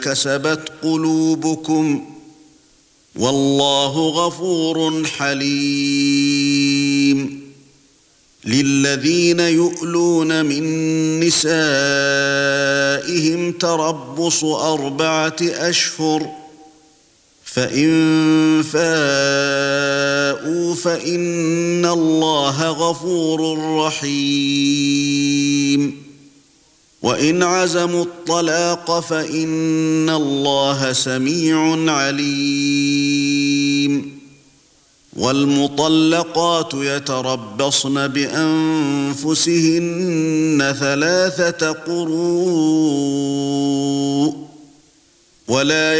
كسبت قلوبكم والله غفور حليم. للذين يؤلون من نسائهم تربص 4 أشهر فإن فاءوا فإن الله غفور رحيم. وإن عزموا الطلاق فإن الله سميع عليم. والمطلقات يتربصن بأنفسهن 3 قروء ولا